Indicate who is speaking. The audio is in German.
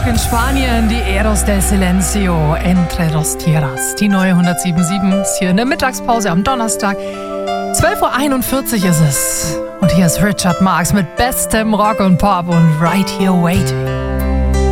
Speaker 1: in Spanien, die Eros del Silencio, Entre dos Tierras. Die neue 107.7 ist hier in der Mittagspause am Donnerstag. 12.41 Uhr ist es. Und hier ist Richard Marx mit bestem Rock und Pop und Right Here Waiting.